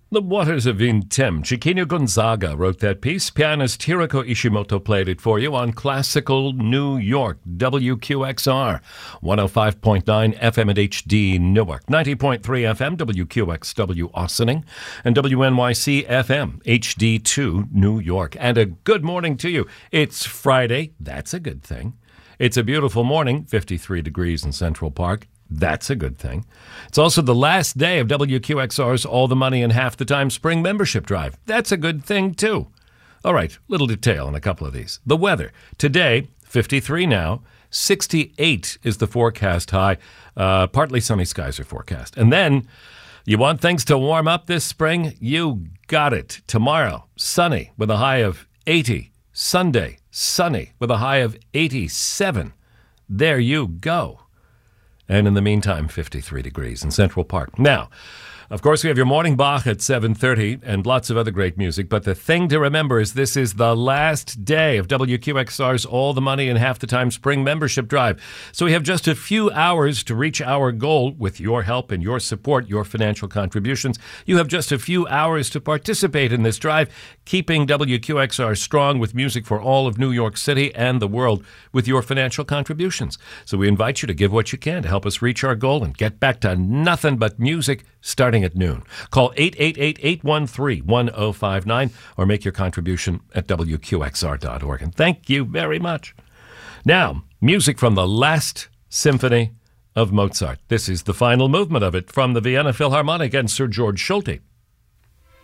The Waters of Vintem. Chiquinho Gonzaga wrote that piece. Pianist Hiroko Ishimoto played it for you on Classical New York, WQXR, 105.9 FM at HD Newark, 90.3 FM, WQXW Ossining, and WNYC FM, HD2 New York. And a good morning to you. It's Friday. That's a good thing. It's a beautiful morning, 53 degrees in Central Park. That's a good thing. It's also the last day of WQXR's All the Money in Half the Time Spring Membership Drive. That's a good thing, too. All right, little detail on a couple of these. The weather. Today, 53 now. 68 is the forecast high. Partly sunny skies are forecast. And then, you want things to warm up this spring? You got it. Tomorrow, sunny with a high of 80. Sunday, sunny with a high of 87. There you go. And in the meantime, 53 degrees in Central Park. Now, of course, we have your morning Bach at 7:30 and lots of other great music. But the thing to remember is this is the last day of WQXR's All the Money in Half the Time Spring Membership Drive. So we have just a few hours to reach our goal with your help and your support, your financial contributions. You have just a few hours to participate in this drive, keeping WQXR strong with music for all of New York City and the world with your financial contributions. So we invite you to give what you can to help us reach our goal and get back to nothing but music starting at noon. Call 888-813-1059 or make your contribution at WQXR.org. And thank you very much. Now, music from the Last Symphony of Mozart. This is the final movement of it from the Vienna Philharmonic and Sir George Solti.